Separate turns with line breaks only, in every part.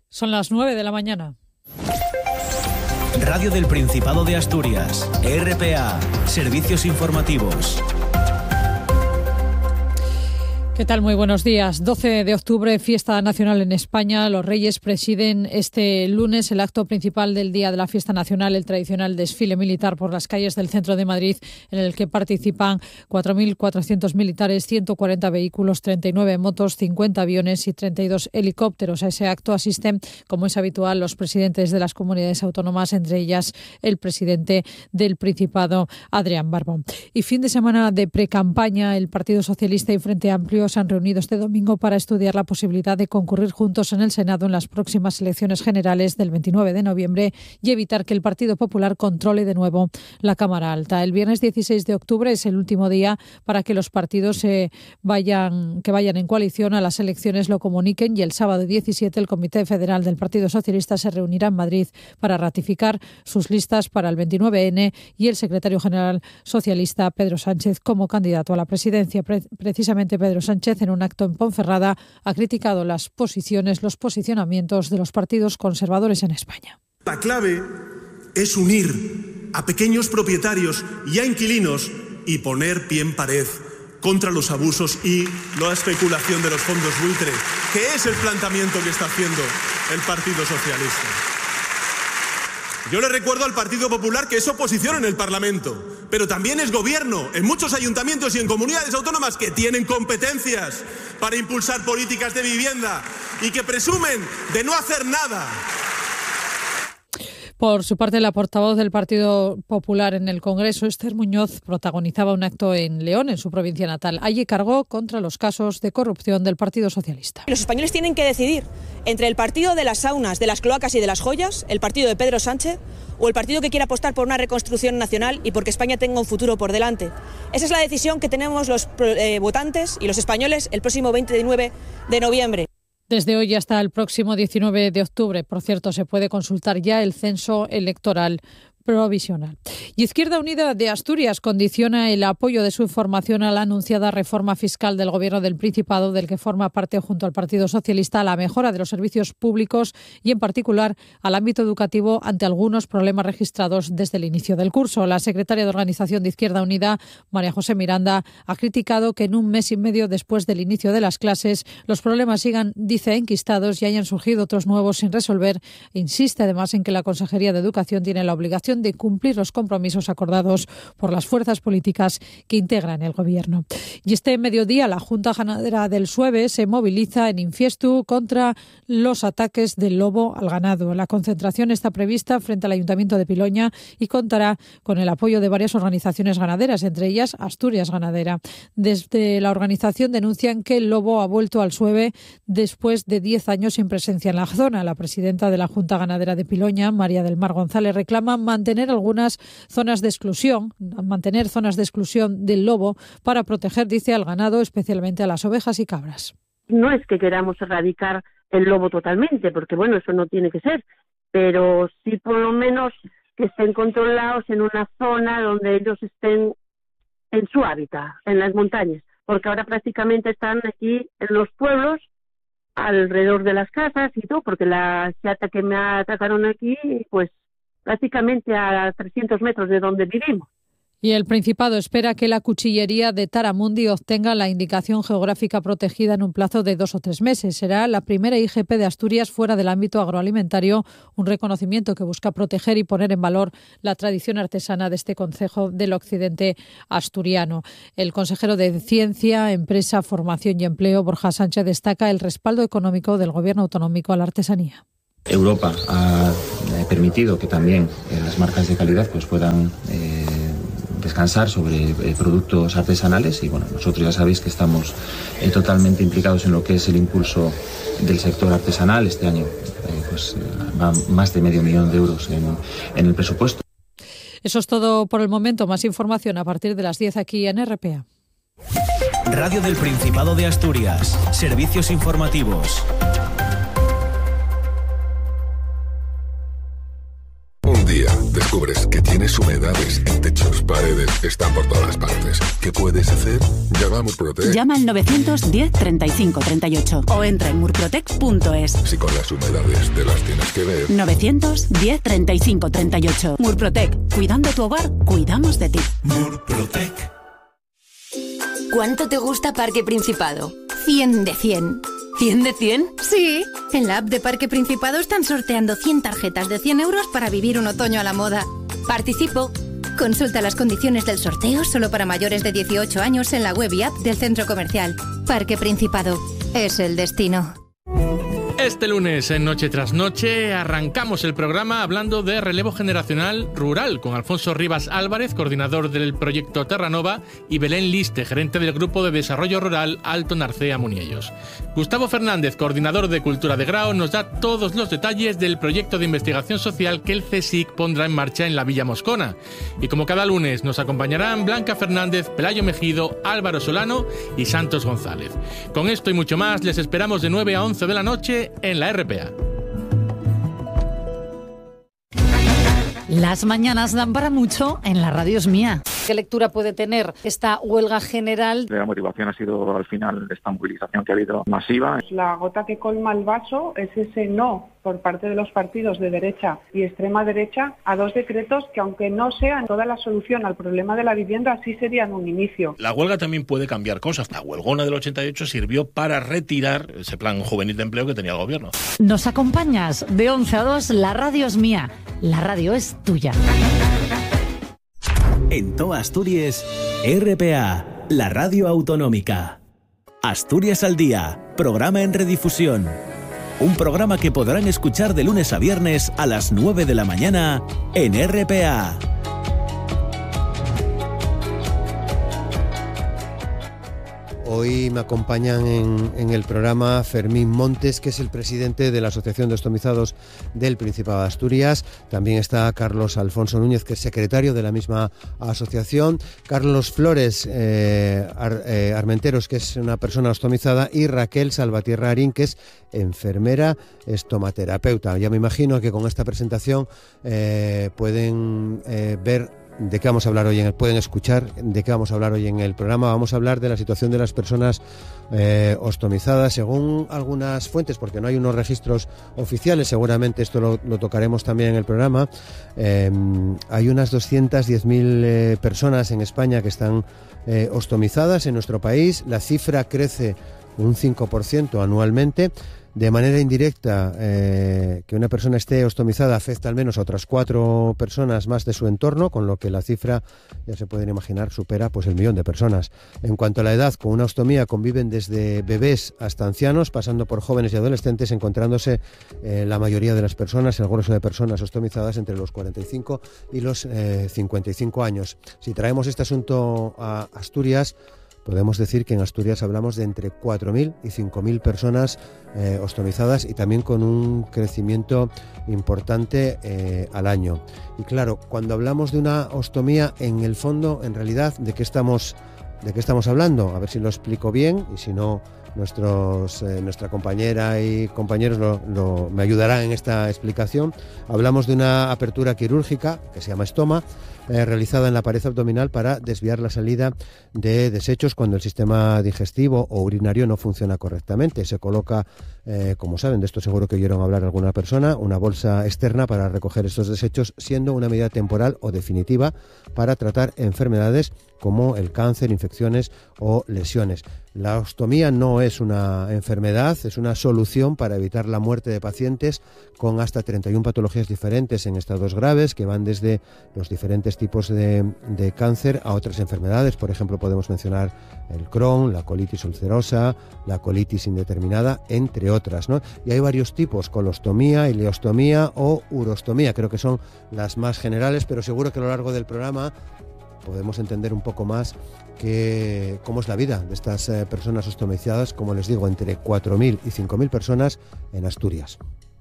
Son las 9 de la mañana.
Radio del Principado de Asturias, RPA, Servicios Informativos.
¿Qué tal? Muy buenos días. 12 de octubre, fiesta nacional en España. Los Reyes presiden este lunes el acto principal del día de la fiesta nacional, el tradicional desfile militar por las calles del centro de Madrid, en el que participan 4.400 militares, 140 vehículos, 39 motos, 50 aviones y 32 helicópteros. A ese acto asisten, como es habitual, los presidentes de las comunidades autónomas, entre ellas el presidente del Principado, Adrián Barbón. Y fin de semana de precampaña, el Partido Socialista y Frente Amplio se han reunido este domingo para estudiar la posibilidad de concurrir juntos en el Senado en las próximas elecciones generales del 29 de noviembre y evitar que el Partido Popular controle de nuevo la Cámara Alta. El viernes 16 de octubre es el último día para que los partidos que vayan en coalición a las elecciones lo comuniquen, y el sábado 17 el Comité Federal del Partido Socialista se reunirá en Madrid para ratificar sus listas para el 29N y el secretario general socialista Pedro Sánchez como candidato a la presidencia. Precisamente Pedro Sánchez, en un acto en Ponferrada, ha criticado los posicionamientos de los partidos conservadores en España.
La clave es unir a pequeños propietarios y a inquilinos y poner pie en pared contra los abusos y la especulación de los fondos buitre, que es el planteamiento que está haciendo el Partido Socialista. Yo le recuerdo al Partido Popular que es oposición en el Parlamento, pero también es gobierno en muchos ayuntamientos y en comunidades autónomas que tienen competencias para impulsar políticas de vivienda y que presumen de no hacer nada.
Por su parte, la portavoz del Partido Popular en el Congreso, Esther Muñoz, protagonizaba un acto en León, en su provincia natal. Allí cargó contra los casos de corrupción del Partido Socialista.
Los españoles tienen que decidir entre el partido de las saunas, de las cloacas y de las joyas, el partido de Pedro Sánchez, o el partido que quiere apostar por una reconstrucción nacional y porque España tenga un futuro por delante. Esa es la decisión que tenemos los votantes y los españoles el próximo 29 de noviembre.
Desde hoy hasta el próximo 19 de octubre, por cierto, se puede consultar ya el censo electoral provisional. Y Izquierda Unida de Asturias condiciona el apoyo de su formación a la anunciada reforma fiscal del Gobierno del Principado, del que forma parte junto al Partido Socialista, a la mejora de los servicios públicos y, en particular, al ámbito educativo ante algunos problemas registrados desde el inicio del curso. La secretaria de Organización de Izquierda Unida, María José Miranda, ha criticado que en un mes y medio después del inicio de las clases los problemas sigan, dice, enquistados y hayan surgido otros nuevos sin resolver. Insiste además en que la Consejería de Educación tiene la obligación de cumplir los compromisos acordados por las fuerzas políticas que integran el Gobierno. Y este mediodía la Junta Ganadera del Sueve se moviliza en Infiestu contra los ataques del lobo al ganado. La concentración está prevista frente al Ayuntamiento de Piloña y contará con el apoyo de varias organizaciones ganaderas, entre ellas Asturias Ganadera. Desde la organización denuncian que el lobo ha vuelto al Sueve después de 10 años sin presencia en la zona. La presidenta de la Junta Ganadera de Piloña, María del Mar González, reclama mantener zonas de exclusión del lobo para proteger, dice, al ganado, especialmente a las ovejas y cabras.
No es que queramos erradicar el lobo totalmente, porque bueno, eso no tiene que ser, pero sí por lo menos que estén controlados en una zona donde ellos estén en su hábitat, en las montañas, porque ahora prácticamente están aquí en los pueblos, alrededor de las casas y todo, porque la chata que me atacaron aquí, pues prácticamente a 300 metros de donde vivimos.
Y el Principado espera que la cuchillería de Taramundi obtenga la indicación geográfica protegida en un plazo de 2 o 3 meses. Será la primera IGP de Asturias fuera del ámbito agroalimentario, un reconocimiento que busca proteger y poner en valor la tradición artesana de este concejo del occidente asturiano. El consejero de Ciencia, Empresa, Formación y Empleo, Borja Sánchez, destaca el respaldo económico del Gobierno autonómico a la artesanía.
Europa ha permitido que también las marcas de calidad pues puedan descansar sobre productos artesanales y bueno, nosotros ya sabéis que estamos totalmente implicados en lo que es el impulso del sector artesanal. Este año va más de 500.000 euros en el presupuesto.
Eso es todo por el momento. Más información a partir de las 10 aquí en RPA.
Radio del Principado de Asturias. Servicios informativos.
día descubres que tienes humedades en techos, paredes, están por todas partes. ¿Qué puedes hacer? Llama a Murprotec.
Llama al 910 35 38 o entra en murprotec.es.
Si con las humedades te las tienes que ver.
910 35 38. Murprotec. Cuidando tu hogar, cuidamos de ti.
Murprotec.
¿Cuánto te gusta Parque Principado? 100 de 100. ¿100 de 100? Sí. En la app de Parque Principado están sorteando 100 tarjetas de 100 euros para vivir un otoño a la moda. Participo. Consulta las condiciones del sorteo solo para mayores de 18 años en la web y app del centro comercial. Parque Principado. Es el destino.
Este lunes, en Noche tras Noche, arrancamos el programa hablando de relevo generacional rural con Alfonso Rivas Álvarez, coordinador del proyecto Terranova, y Belén Liste, gerente del Grupo de Desarrollo Rural Alto Narcea Muniellos. Gustavo Fernández, coordinador de Cultura de Grao, nos da todos los detalles del proyecto de investigación social que el CSIC pondrá en marcha en la Villa Moscona. Y como cada lunes, nos acompañarán Blanca Fernández, Pelayo Mejido, Álvaro Solano y Santos González. Con esto y mucho más, les esperamos de 9 a 11 de la noche en la RPA.
Las mañanas dan para mucho en la radio es mía. ¿Qué lectura puede tener esta huelga general?
La motivación ha sido al final esta movilización que ha habido masiva.
La gota que colma el vaso es ese no por parte de los partidos de derecha y extrema derecha a dos decretos que, aunque no sean toda la solución al problema de la vivienda, sí serían un inicio.
La huelga también puede cambiar cosas. La huelgona del 88 sirvió para retirar ese plan juvenil de empleo que tenía el gobierno.
Nos acompañas de 11 a 2, la radio es mía, la radio es tuya.
En toda Asturias, RPA, la radio autonómica. Asturias al día, programa en redifusión. Un programa que podrán escuchar de lunes a viernes a las 9 de la mañana en RPA.
Hoy me acompañan en el programa Fermín Montes, que es el presidente de la Asociación de Ostomizados del Principado de Asturias. También está Carlos Alfonso Núñez, que es secretario de la misma asociación. Carlos Flores Armenteros, que es una persona ostomizada. Y Raquel Salvatierra Arín, que es enfermera estomaterapeuta. Ya me imagino que con esta presentación pueden ver de qué vamos a hablar hoy pueden escuchar de qué vamos a hablar hoy en el programa. Vamos a hablar de la situación de las personas ostomizadas según algunas fuentes, porque no hay unos registros oficiales. Seguramente esto lo tocaremos también en el programa. Hay unas 210.000 personas en España que están ostomizadas en nuestro país. La cifra crece un 5% anualmente. De manera indirecta, que una persona esté ostomizada afecta al menos a otras 4 personas más de su entorno, con lo que la cifra, ya se pueden imaginar, supera pues el 1.000.000 de personas. En cuanto a la edad, con una ostomía conviven desde bebés hasta ancianos, pasando por jóvenes y adolescentes, encontrándose la mayoría de las personas, el grueso de personas ostomizadas entre los 45 y los 55 años. Si traemos este asunto a Asturias, podemos decir que en Asturias hablamos de entre 4.000 y 5.000 personas ostomizadas, y también con un crecimiento importante al año. Y claro, cuando hablamos de una ostomía, en el fondo, en realidad, ¿de qué estamos hablando? A ver si lo explico bien, y si no, nuestra compañera y compañeros me ayudarán en esta explicación. Hablamos de una apertura quirúrgica que se llama estoma, realizada en la pared abdominal para desviar la salida de desechos cuando el sistema digestivo o urinario no funciona correctamente. Se coloca, como saben, de esto seguro que oyeron hablar alguna persona, una bolsa externa para recoger estos desechos, siendo una medida temporal o definitiva para tratar enfermedades como el cáncer, infecciones o lesiones. La ostomía no es una enfermedad, es una solución para evitar la muerte de pacientes con hasta 31 patologías diferentes en estados graves, que van desde los diferentes tipos de cáncer a otras enfermedades. Por ejemplo, podemos mencionar el Crohn, la colitis ulcerosa, la colitis indeterminada, entre otras, ¿no? Y hay varios tipos: colostomía, ileostomía o urostomía. Creo que son las más generales, pero seguro que a lo largo del programa podemos entender un poco más cómo es la vida de estas personas ostomizadas, como les digo, entre 4.000 y 5.000 personas en Asturias.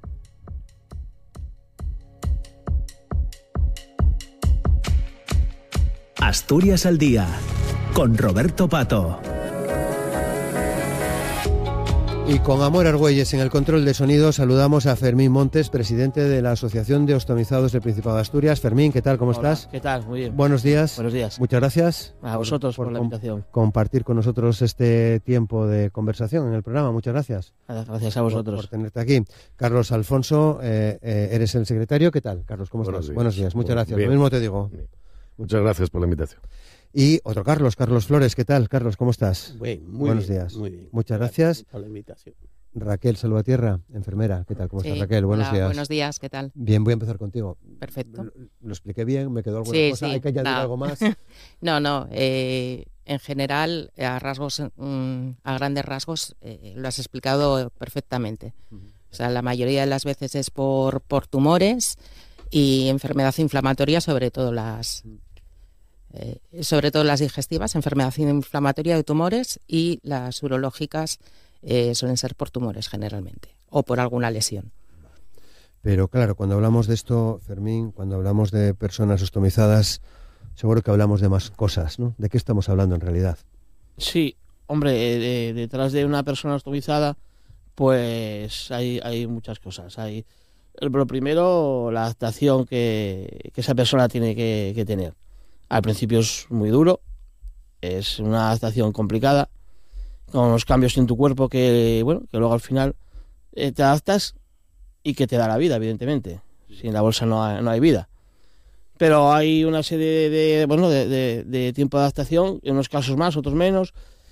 Asturias al día, con Roberto Pato.
Y con Amor Argüelles en el control de sonido saludamos a Fermín Montes, presidente de la Asociación de Ostomizados del Principado de Asturias. Fermín, ¿qué tal? ¿Cómo estás?
¿Qué tal? Muy bien.
Buenos días.
Buenos días.
Muchas gracias.
A vosotros por la invitación.
Compartir con nosotros este tiempo de conversación en el programa. Muchas gracias.
Gracias a vosotros.
Por tenerte aquí. Carlos Alfonso, eres el secretario. ¿Qué tal, Carlos? ¿Cómo estás? Buenos días. Muchas gracias.
Bien.
Lo mismo te digo.
Muchas gracias por la invitación.
Y otro Carlos Flores. ¿Qué tal, Carlos? ¿Cómo estás?
Muy
Buenos
bien,
días.
Muy bien.
Muchas gracias
por la invitación.
Raquel Salvatierra, enfermera. ¿Qué tal? ¿Cómo estás, Raquel? Buenos días.
Buenos días, ¿qué tal?
Bien, voy a empezar contigo.
Perfecto.
Lo expliqué bien, me quedó alguna cosa.
Sí.
¿Hay que añadir algo más?
No. En general, a grandes rasgos, lo has explicado perfectamente. O sea, la mayoría de las veces es por tumores y enfermedad inflamatoria, sobre todo las digestivas, enfermedad inflamatoria de tumores, y las urológicas suelen ser por tumores generalmente o por alguna lesión.
Pero claro, cuando hablamos de esto, Fermín, cuando hablamos de personas ostomizadas, seguro que hablamos de más cosas, ¿no? ¿De qué estamos hablando en realidad?
Sí, hombre, detrás de una persona ostomizada, pues hay muchas cosas. Lo primero, la adaptación que esa persona tiene que tener. Al principio es muy duro, es una adaptación complicada, con los cambios en tu cuerpo que luego al final te adaptas y que te da la vida, evidentemente. Sin la bolsa no hay vida. Pero hay una serie de tiempo de adaptación, en unos casos más, otros menos.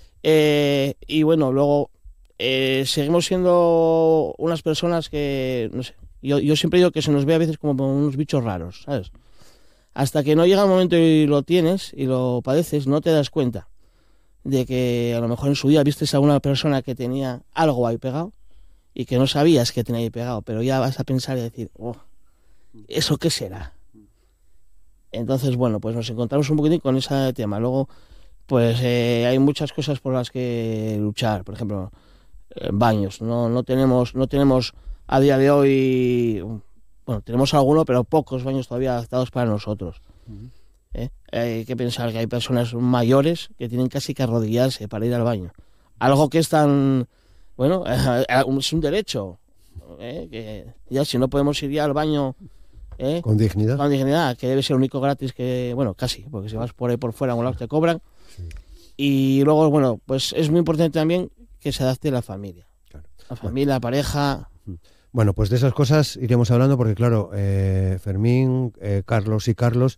Y bueno, luego seguimos siendo unas personas que, no sé, yo siempre digo que se nos ve a veces como unos bichos raros, ¿sabes? Hasta que no llega el momento y lo tienes y lo padeces, no te das cuenta de que a lo mejor en su día vistes a una persona que tenía algo ahí pegado y que no sabías que tenía ahí pegado, pero ya vas a pensar y decir, ¿eso qué será? Entonces, bueno, pues nos encontramos un poquitín con ese tema. Luego, pues hay muchas cosas por las que luchar. Por ejemplo, baños. No tenemos a día de hoy, bueno, tenemos alguno, pero pocos baños todavía adaptados para nosotros. Hay que pensar que hay personas mayores que tienen casi que arrodillarse para ir al baño. Algo que es tan, es un derecho. Que ya si no podemos ir ya al baño
con dignidad,
que debe ser único gratis, casi, porque si vas por ahí por fuera a un lado te cobran. Sí. Y luego, pues es muy importante también que se adapte la familia. Claro. La familia, la pareja.
Bueno, pues de esas cosas iremos hablando porque, claro, Fermín, Carlos y Carlos,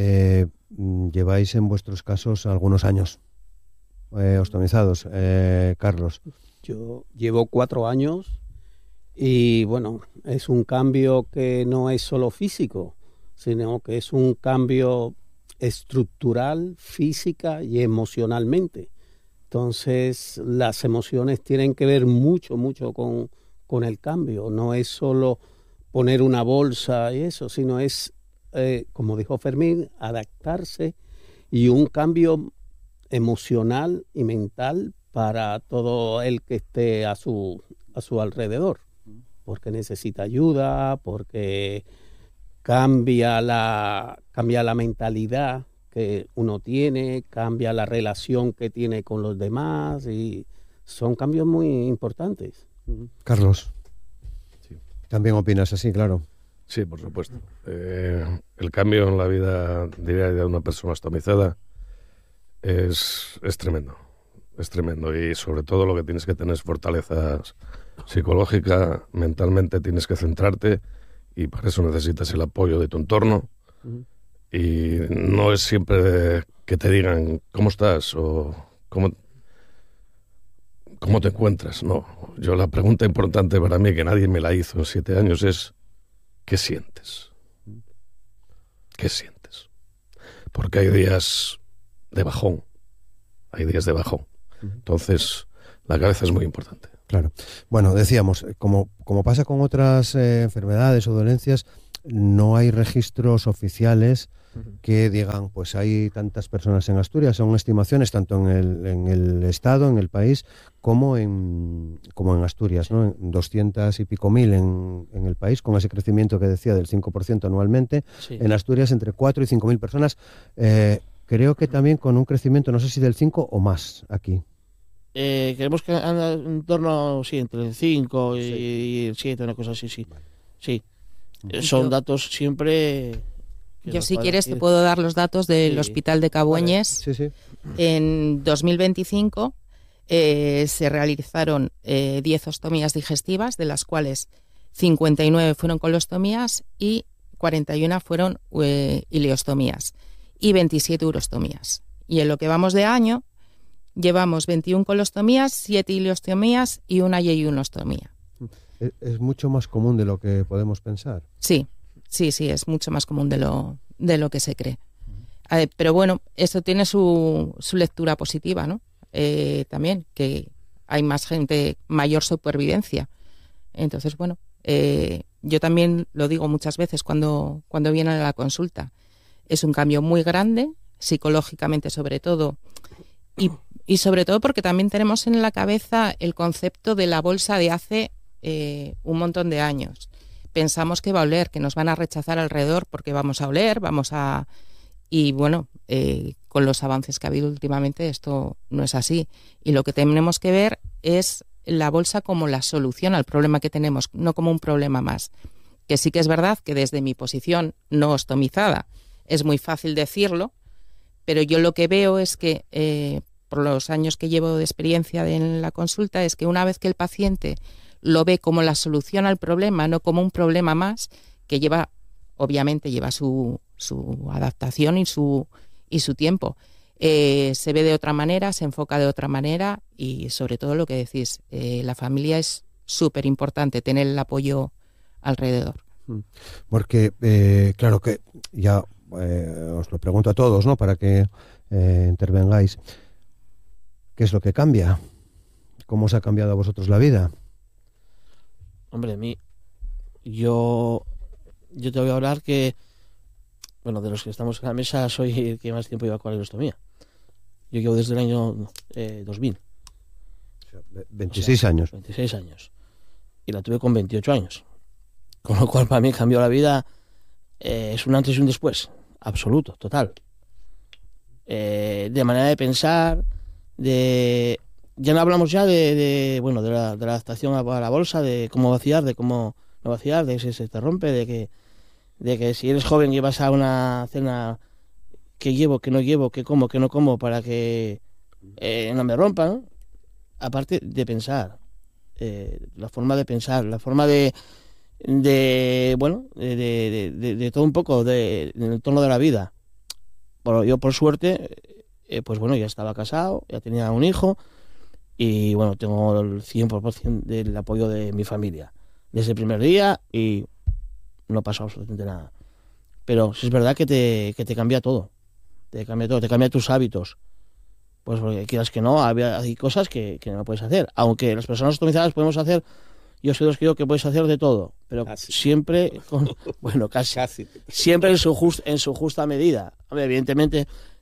lleváis en vuestros casos algunos años ostomizados. Carlos.
Yo llevo 4 años y, bueno, es un cambio que no es solo físico, sino que es un cambio estructural, física y emocionalmente. Entonces, las emociones tienen que ver mucho con el cambio. No es solo poner una bolsa y eso, sino es, como dijo Fermín, adaptarse y un cambio emocional y mental para todo el que esté a su alrededor, porque necesita ayuda, porque cambia la mentalidad que uno tiene, cambia la relación que tiene con los demás y son cambios muy importantes.
Carlos, sí. ¿También opinas así, claro?
Sí, por supuesto. El cambio en la vida diaria de una persona ostomizada es tremendo. Es tremendo y sobre todo lo que tienes que tener es fortaleza psicológica, mentalmente tienes que centrarte y para eso necesitas el apoyo de tu entorno. Y no es siempre que te digan cómo estás o cómo te encuentras. No, yo la pregunta importante para mí, que nadie me la hizo en 7 años, es ¿qué sientes? ¿Qué sientes? Porque hay días de bajón. Entonces, la cabeza es muy importante.
Claro. Bueno, decíamos, como pasa con otras enfermedades o dolencias, no hay registros oficiales que digan, pues hay tantas personas en Asturias. Son estimaciones tanto en el Estado, en el país, como en Asturias, ¿no? 200 y pico mil en el país, con ese crecimiento que decía del 5% anualmente. Sí. En Asturias, entre 4 y 5 mil personas. Creo que también con un crecimiento, no sé si del 5 o más aquí.
Queremos que anda en torno, sí, entre el 5 y el 7, una cosa así, sí. Sí. Son datos siempre...
Yo, si quieres, te puedo dar los datos del Hospital de Cabueñes.
Vale. Sí.
En 2025 se realizaron 10 ostomías digestivas, de las cuales 59 fueron colostomías y 41 fueron ileostomías y 27 urostomías. Y en lo que vamos de año, llevamos 21 colostomías, 7 ileostomías y una yeyunostomía.
Es mucho más común de lo que podemos pensar.
Sí, es mucho más común de lo que se cree. Pero bueno, esto tiene su lectura positiva, ¿no? También, que hay más gente, mayor supervivencia. Entonces, bueno, yo también lo digo muchas veces cuando vienen a la consulta. Es un cambio muy grande, psicológicamente sobre todo, y sobre todo porque también tenemos en la cabeza el concepto de la bolsa de hace un montón de años. Pensamos que va a oler, que nos van a rechazar alrededor porque vamos a oler, y bueno, con los avances que ha habido últimamente esto no es así. Y lo que tenemos que ver es la bolsa como la solución al problema que tenemos, no como un problema más. Que sí que es verdad que desde mi posición no ostomizada es muy fácil decirlo, pero yo lo que veo es que, por los años que llevo de experiencia en la consulta, es que una vez que el paciente lo ve como la solución al problema, no como un problema más, que obviamente lleva su adaptación y su tiempo. Se ve de otra manera, se enfoca de otra manera y sobre todo lo que decís, la familia es súper importante, tener el apoyo alrededor.
Porque, claro que ya os lo pregunto a todos, ¿no? Para que intervengáis. ¿Qué es lo que cambia? ¿Cómo os ha cambiado a vosotros la vida?
Hombre, yo te voy a hablar que, bueno, de los que estamos en la mesa, soy el que más tiempo lleva con la ileostomía. Yo llevo desde el año 2000.
26 años.
26 años. Y la tuve con 28 años. Con lo cual, para mí cambió la vida. Es un antes y un después. Absoluto, total. De manera de pensar, ya no hablamos ya de la adaptación a la bolsa, de cómo vaciar, de cómo no vaciar, de si se te rompe, de que si eres joven y vas a una cena, que llevo, que no llevo, que como, que no como, para que no me rompa, ¿no? Aparte de pensar, la forma de pensar, la forma de todo un poco, en el tono de la vida. Bueno, yo por suerte, pues bueno, ya estaba casado, ya tenía un hijo, y bueno, tengo el 100% del apoyo de mi familia desde el primer día y no pasó absolutamente nada. Pero es verdad que te cambia todo. Te cambia tus hábitos. Pues porque quieras que no, hay cosas que no puedes hacer. Aunque las personas ostomizadas podemos hacer, yo soy de los que digo que puedes hacer de todo, pero casi. Siempre casi. Siempre en su justa medida. Hombre, evidentemente,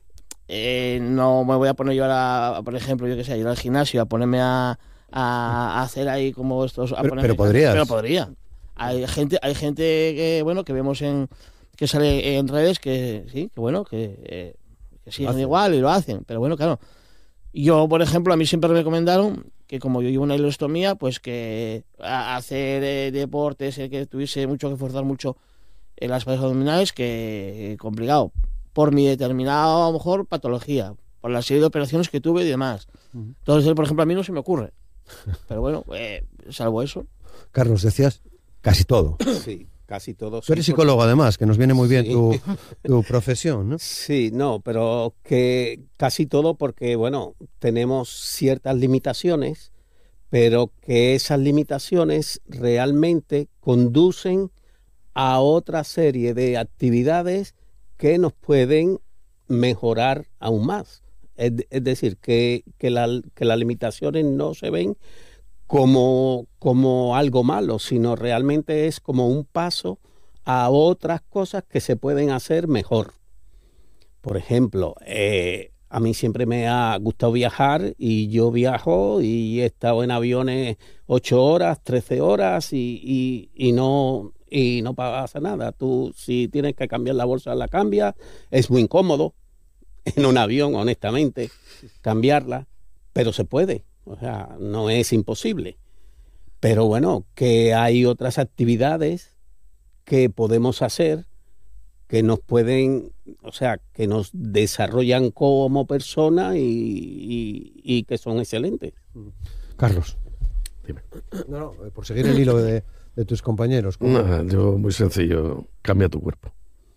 no me voy a poner yo ahora, por ejemplo, yo que sé, ir al gimnasio a ponerme a hacer ahí como estos.
Pero podrías.
Pero podría. Hay gente que vemos que sale en redes que sí, que siguen igual y lo hacen. Pero bueno, claro. Yo, por ejemplo, a mí siempre me recomendaron que como yo llevo una ileostomía, pues que hacer deportes, que tuviese mucho que forzar mucho en las paredes abdominales, que complicado. Por mi determinada, a lo mejor, patología, por la serie de operaciones que tuve y demás. Entonces, por ejemplo, a mí no se me ocurre. Pero bueno, salvo eso.
Carlos, decías casi todo.
Sí, casi todo.
Tú eres psicólogo, además, que nos viene muy bien tu profesión, ¿no?
Sí, no, pero que casi todo porque, bueno, tenemos ciertas limitaciones, pero que esas limitaciones realmente conducen a otra serie de actividades que nos pueden mejorar aún más. Es decir, que las limitaciones no se ven como algo malo, sino realmente es como un paso a otras cosas que se pueden hacer mejor. Por ejemplo, a mí siempre me ha gustado viajar y yo viajo y he estado en aviones 8 horas, 13 horas y no pasa nada. Tú, si tienes que cambiar la bolsa, la cambias. Es muy incómodo en un avión, honestamente, cambiarla, pero se puede. O sea, no es imposible. Pero bueno, que hay otras actividades que podemos hacer que nos pueden, o sea, que nos desarrollan como persona y que son excelentes.
Carlos, dime. No, por seguir el hilo de tus compañeros.
No, yo muy sencillo, cambia tu cuerpo.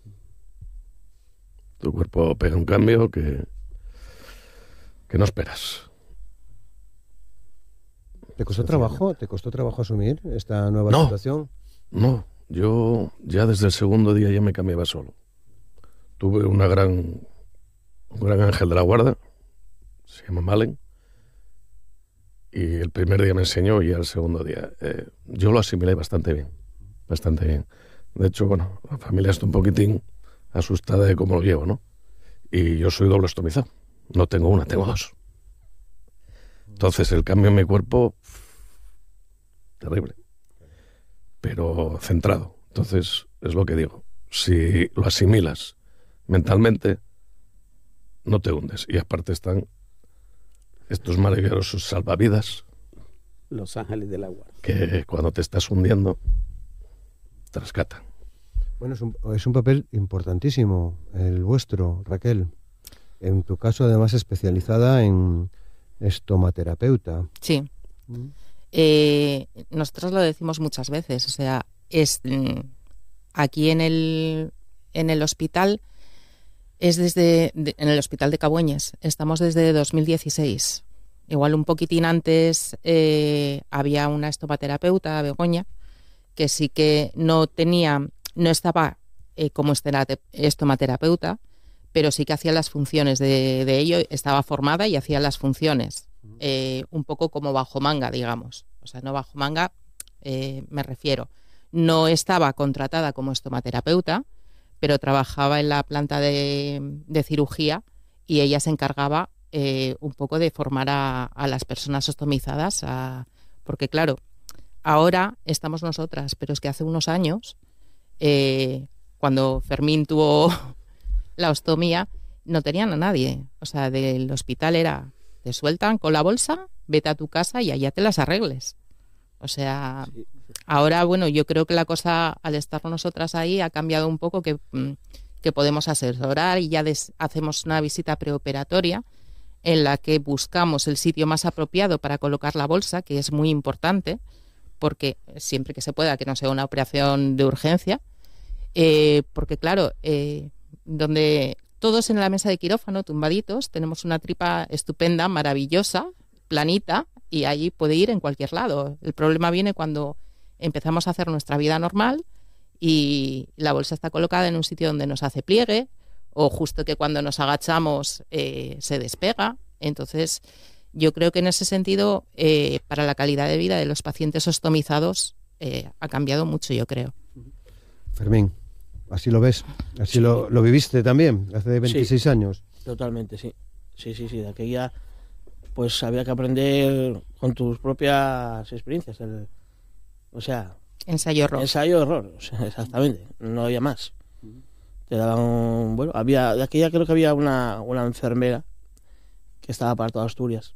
Tu cuerpo pega un cambio que no esperas.
¿Te costó trabajo asumir esta nueva situación?
No, yo ya desde el segundo día ya me cambiaba solo. Tuve un gran ángel de la guarda, se llama Malen, y el primer día me enseñó y el segundo día yo lo asimilé bastante bien. De hecho, bueno, la familia está un poquitín asustada de cómo lo llevo, ¿no? Y yo soy doble estomizado, no tengo una, tengo dos. Entonces el cambio en mi cuerpo, terrible, pero centrado. Entonces es lo que digo, si lo asimilas mentalmente, no te hundes. Y aparte están estos maravillosos salvavidas,
los ángeles del agua,
que cuando te estás hundiendo te rescatan.
Bueno, es un papel importantísimo el vuestro, Raquel. En tu caso, además, especializada en estomaterapeuta.
Sí. Nosotros lo decimos muchas veces, o sea, aquí en el hospital en el hospital de Cabueñes, estamos desde 2016. Igual un poquitín antes había una estomaterapeuta, Begoña, que sí que no estaba como estomaterapeuta, pero sí que hacía las funciones de ello, estaba formada y hacía las funciones, un poco como bajo manga, digamos. O sea, no bajo manga, me refiero. No estaba contratada como estomaterapeuta, pero trabajaba en la planta de cirugía y ella se encargaba un poco de formar a las personas ostomizadas, porque claro, ahora estamos nosotras, pero es que hace unos años, cuando Fermín tuvo la ostomía, no tenían a nadie. O sea, del hospital era, te sueltan con la bolsa, vete a tu casa y allá te las arregles. O sea, sí. Ahora, bueno, yo creo que la cosa, al estar nosotras ahí, ha cambiado un poco, que podemos asesorar y ya hacemos una visita preoperatoria en la que buscamos el sitio más apropiado para colocar la bolsa, que es muy importante, porque siempre que se pueda, que no sea una operación de urgencia, porque claro, donde todos en la mesa de quirófano, tumbaditos, tenemos una tripa estupenda, maravillosa, planita, y allí puede ir en cualquier lado. El problema viene cuando empezamos a hacer nuestra vida normal y la bolsa está colocada en un sitio donde nos hace pliegue, o justo que cuando nos agachamos se despega. Entonces, yo creo que en ese sentido, para la calidad de vida de los pacientes ostomizados, ha cambiado mucho, yo creo.
Fermín, así lo ves, así sí. lo viviste también, hace 26 años.
Totalmente, sí. Sí, de aquella, pues había que aprender con tus propias experiencias.
Ensayo-error.
Ensayo-error, o sea, exactamente, no había más. Te daban, bueno, de aquella creo que había una enfermera que estaba para toda Asturias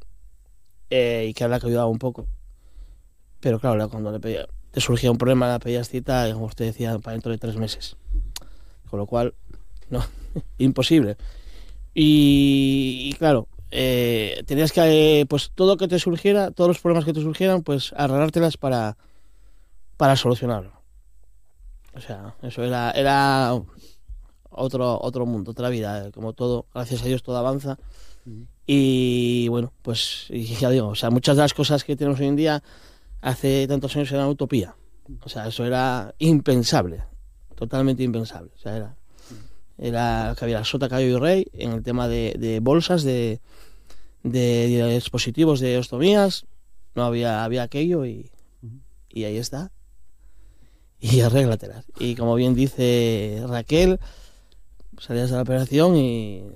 y que era la que ayudaba un poco. Pero claro, cuando te surgía un problema, le pedías cita y como usted decía, para dentro de 3 meses. Con lo cual, no, imposible. Y claro, tenías que, pues todo lo que te surgiera, todos los problemas que te surgieran, pues arreglártelas para solucionarlo. O sea, eso era otro mundo, otra vida. Como todo, gracias a Dios, todo avanza. Y bueno, pues ya digo, o sea, muchas de las cosas que tenemos hoy en día hace tantos años eran utopía. O sea, eso era impensable, totalmente impensable. O sea, era que había la sota, caballo y rey en el tema de bolsas, de dispositivos de ostomías. No había aquello y ahí está. Y arréglatelas. Y como bien dice Raquel, salías de la operación y